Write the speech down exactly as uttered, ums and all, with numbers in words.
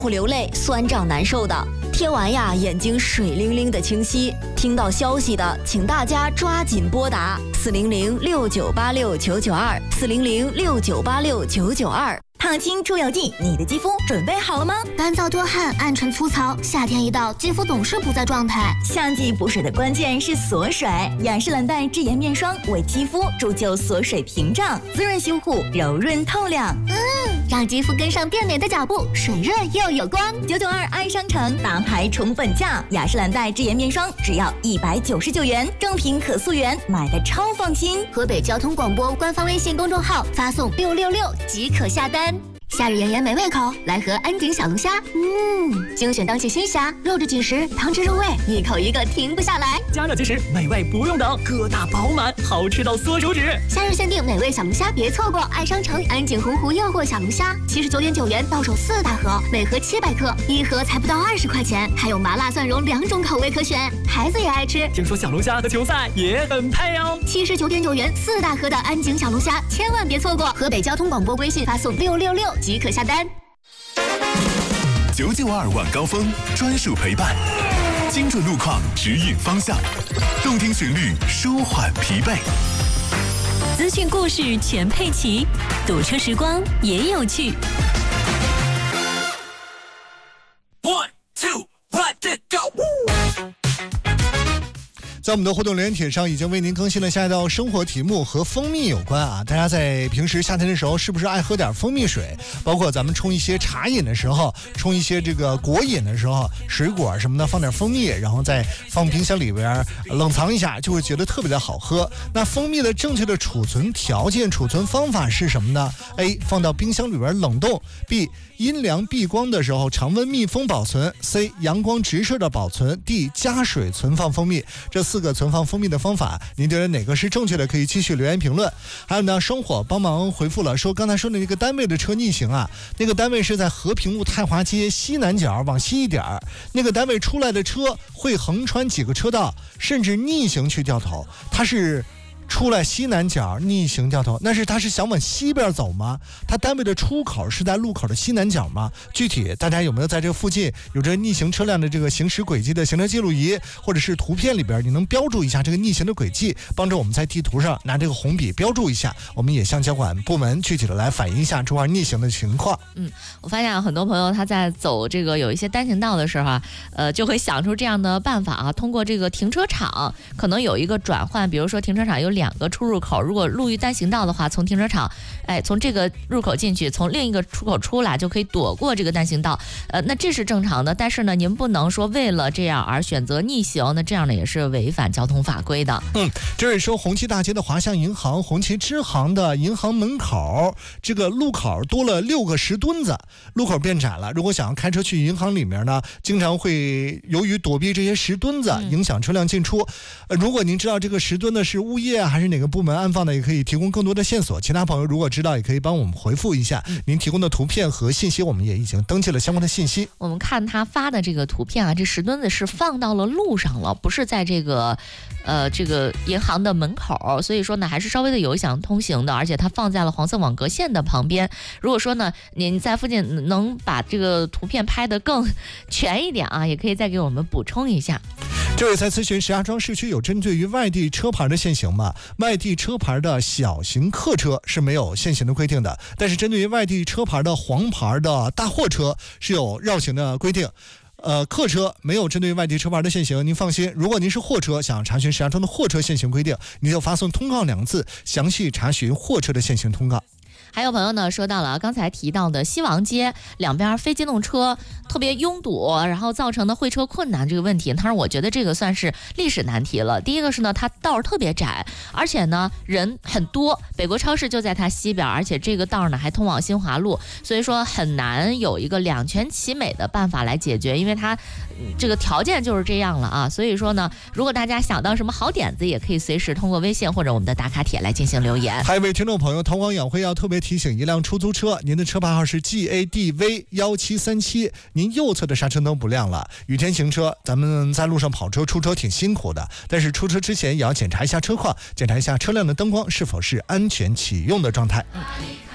不流泪、酸胀难受的，贴完呀眼睛水灵灵的清晰。听到消息的，请大家抓紧拨打四零零六九八六九九二四零零六九八六九九二。 烫青出油剂，你的肌肤准备好了吗？ 干燥多汗、暗沉粗糙，夏天一到，肌肤总是不在状态。 夏季补水的关键是锁水，雅诗兰黛智颜面霜为肌肤铸就锁水屏障，滋润修护，柔润透亮。 嗯，让肌肤跟上变美的脚步，水润又有光。 九九二爱商城大牌宠粉价，雅诗兰黛智颜面霜只要一百九十九元，正品可溯源，买的超放心。 河北交通广播官方微信公众号发送六六六即可下单。夏日炎炎没胃口，来盒安井小龙虾。嗯，精选当季新虾，肉质紧实，汤汁入味，一口一个停不下来。 加热即食，美味不用等，疙瘩饱满，好吃到缩手指。 夏日限定美味小龙虾，别错过！爱商城安井洪湖诱惑小龙虾，七十九点九元到手四大盒，每盒七百克，一盒才不到二十块钱，还有麻辣蒜蓉两种口味可选，孩子也爱吃。 听说小龙虾和球赛也很配哦。 七十九点九元四大盒的安井小龙虾，千万别错过！河北交通广播微信发送六六六。即可下单。 九九二晚高峰专属陪伴，精准路况指引方向，动听旋律舒缓疲惫， 资讯故事全配齐，堵车时光也有趣。 One two let it go。 在我们的互动留言帖上已经为您更新了下一道生活题目，和蜂蜜有关啊！大家在平时夏天的时候是不是爱喝点蜂蜜水？包括咱们冲一些茶饮的时候，冲一些这个果饮的时候，水果什么的放点蜂蜜，然后再放冰箱里边冷藏一下，就会觉得特别的好喝。那蜂蜜的正确的储存条件、储存方法是什么呢？ A. 放到冰箱里边冷冻。 B. 阴凉避光的时候常温密封保存。 C. 阳光直射的保存。 D. 加水存放蜂蜜。这四个存放蜂蜜的方法，您觉得哪个是正确的？可以继续留言评论。还有呢，生火帮忙回复了，说刚才说的那个单位的车逆行啊，那个单位是在和平路太华街西南角往西一点儿，那个单位出来的车会横穿几个车道，甚至逆行去掉头。它是出来西南角逆行掉头，那是他是想往西边走吗？他单位的出口是在路口的西南角吗？具体大家有没有在这个附近有着逆行车辆的这个行驶轨迹的行车记录仪，或者是图片里边你能标注一下这个逆行的轨迹，帮着我们在地图上拿这个红笔标注一下，我们也向交管部门具体的来反映一下这块逆行的情况。 嗯，我发现很多朋友他在走这个有一些单行道的时候啊，呃，就会想出这样的办法啊，通过这个停车场可能有一个转换，比如说停车场有两两个出入口，如果路遇单行道的话，从停车场，哎，从这个入口进去，从另一个出口出来，就可以躲过这个单行道。呃，那这是正常的，但是呢，您不能说为了这样而选择逆行，那这样呢也是违反交通法规的。 嗯，这是说红旗大街的华夏银行、红旗支行的银行门口，这个路口多了六个石墩子，路口变窄了。如果想要开车去银行里面呢，经常会由于躲避这些石墩子，影响车辆进出。呃，如果您知道这个石墩子是物业还是哪个部门安放的，也可以提供更多的线索。其他朋友如果知道，也可以帮我们回复一下。您提供的图片和信息，我们也已经登记了相关的信息。 我们看他发的这个图片啊，这石墩子是放到了路上了，不是在这个呃这个银行的门口，所以说呢还是稍微的有影通行的，而且它放在了黄色网格线的旁边。如果说呢您在附近能把这个图片拍得更全一点啊，也可以再给我们补充一下。 这位在咨询石家庄市区有针对于外地车牌的限行吗？外地车牌的小型客车是没有限行的规定的，但是针对于外地车牌的黄牌的大货车是有绕行的规定。呃，客车没有针对外地车牌的限行，您放心。如果您是货车，想查询石家庄的货车限行规定，您就发送通告两个字，详细查询货车的限行通告。 还有朋友呢说到了刚才提到的西王街两边非机动车特别拥堵，然后造成的会车困难这个问题，他说我觉得这个算是历史难题了。第一个是呢，它道儿特别窄，而且呢人很多，北国超市就在它西边，而且这个道呢还通往新华路，所以说很难有一个两全其美的办法来解决，因为它、嗯、这个条件就是这样了啊。所以说呢，如果大家想到什么好点子，也可以随时通过微信或者我们的打卡帖来进行留言。 还有一位听众朋友韬光养辉要特别提醒一辆出租车，您的车牌号是 G A D V 一七三七，您右侧的刹车灯不亮了。雨天行车，咱们在路上跑车出车挺辛苦的，但是出车之前也要检查一下车况，检查一下车辆的灯光是否是安全启用的状态。